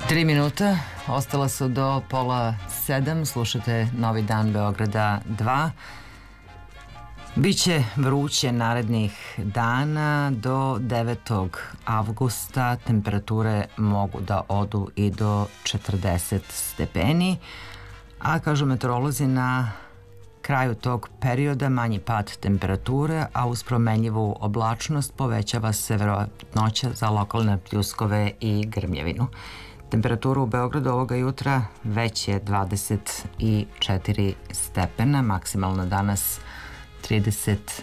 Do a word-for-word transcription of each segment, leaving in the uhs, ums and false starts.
Tri minuta, ostala su do pola sedam, slušate Novi dan Beograda dva. Biće vruće narednih dana do devetog avgusta, temperature mogu da odu i do četrdeset stepeni, a kažu meteorolozi na kraju tog perioda manji pad temperature, a uz promenljivu oblačnost povećava se verovatnoća za lokalne pljuskove i grmljevinu. Temperatura u Beogradu ovoga jutra već je dvadeset četiri stepena, maksimalno danas trideset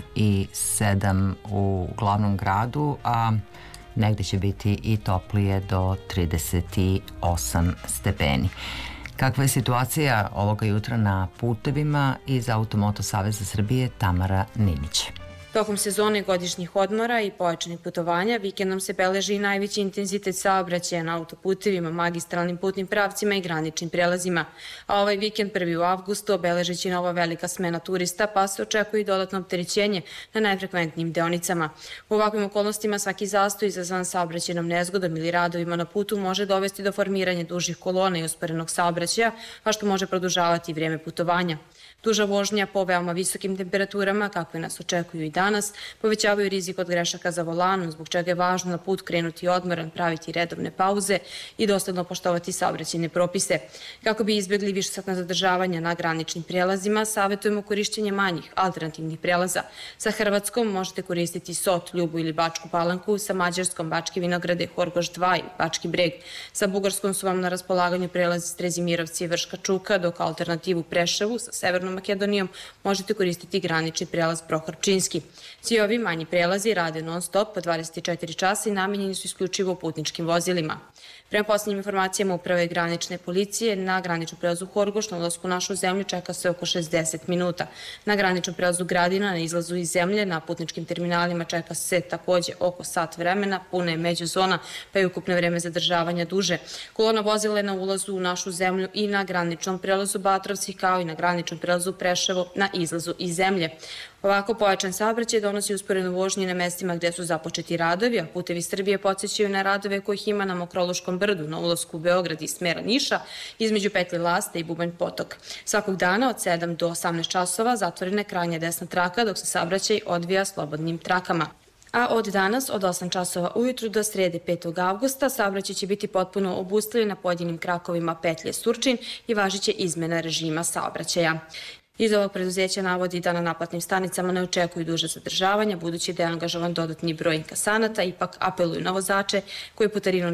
sedam u glavnom gradu, a negde će biti i toplije do trideset osam stepeni. Kakva je situacija ovoga jutra na putevima? Iz Automoto Saveza Srbije Tamara Ninić. Tokom sezone godišnjih odmora i pojačanih putovanja, vikendom se beleži i najveći intenzitet saobraćaja na autoputevima, magistralnim putnim pravcima i graničnim prelazima. A ovaj vikend, prvi u avgustu, obeležeći nova velika smena turista, pa se očekuje i dodatno opterećenje na najfrekventnijim deonicama. U ovakvim okolnostima svaki zastoj izazvan saobraćajnom nezgodom ili radovima na putu može dovesti do formiranja dužih kolona i usporenog saobraćaja, a što može produžavati vreme putovanja. Duža vožnja po veoma visokim temperaturama, kakve nas očekuju i danas, povećavaju rizik od grešaka za volanom, zbog čega je važno na put krenuti odmoran, praviti redovne pauze i dosledno poštovati saobraćajne propise. Kako bi izbjegli višesatna zadržavanja na graničnim prelazima, savjetujemo korišćenje manjih alternativnih prelaza. Sa Hrvatskom možete koristiti Sot, Ljubu ili Bačku Palanku, sa Mađarskom Bačke Vinograde, Horgoš dva ili Bački Breg. Sa Bugarskom su vam na raspolaganju prelazi Strezimirovci i Vrška Čuka, dok alternativu Preševu sa Severnom Makedonijom možete koristiti granični prelaz Prohorčinski. Svi ovi manji prelazi rade non stop po dvadeset četiri časa i namenjeni su isključivo putničkim vozilima. Prema posljednjim informacijama Uprave granične policije, na graničnom prelazu Horgoš na ulasku u našu zemlju čeka se oko šezdeset minuta. Na graničnom prelazu Gradina na izlazu iz zemlje na putničkim terminalima čeka se takođe oko sat vremena, puna je međuzona, pa je ukupno vreme zadržavanja duže. Kolona vozila je na ulazu u našu zemlju i na graničnom prelazu Batrovci, kao i na graničnom prelazu Preševo na izlazu iz zemlje. Ovako pojačan saobraćaj donosi usporenu vožnju na mestima gde su započeti radovi, a Putevi Srbije podsjećaju na radove kojih ima na Mokroluškom brdu na ulasku u Beograd iz smera Niša, između petlje Lasta i Bubanj Potok. Svakog dana od sedam do osamnaest časova zatvorena je krajnja desna traka, dok se saobraćaj odvija slobodnim trakama. A od danas, od osam časova ujutru do srede petog avgusta, saobraćaj će biti potpuno obustavljen na pojedinim krakovima petlje Surčin i važiće izmena režima saobraćaja. Iz ovog preduzeća navodi da na naplatnim stanicama ne očekuju duže zadržavanja, budući da je angažovan dodatni broj inkasanata, ipak apeluju na vozače koji putarinu